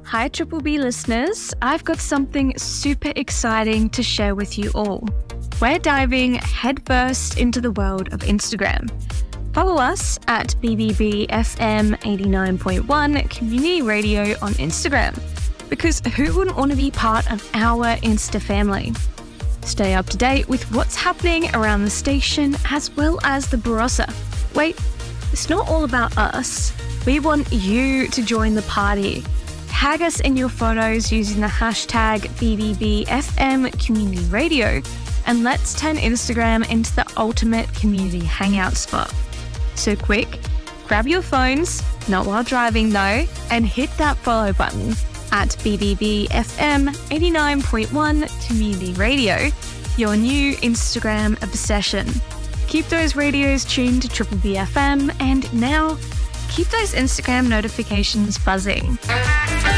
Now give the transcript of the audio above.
Hi Triple B listeners, I've got something super exciting to share with you all. We're diving headfirst into the world of Instagram. Follow us at BBB FM 89.1 Community Radio on Instagram, because who wouldn't want to be part of our Insta family? Stay up to date with what's happening around the station as well as the Barossa. Wait, it's not all about us. We want you to join the party. Tag us in your photos using the hashtag BBBFM Community Radio, and let's turn Instagram into the ultimate community hangout spot. So quick, grab your phones, not while driving though, and hit that follow button at BBBFM 89.1 Community Radio, your new Instagram obsession. Keep those radios tuned to Triple B FM, and now keep those Instagram notifications buzzing.